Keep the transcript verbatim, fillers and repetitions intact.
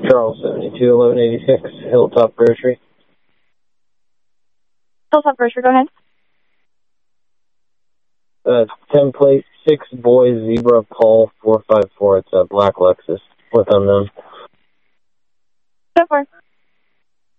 Charles seventy-two eleven eighty-six, Hilltop Grocery. Hilltop Grocery, go ahead. Uh, ten plate, six boys, Zebra, Paul, four five four. It's a black Lexus with unknown. Go for it.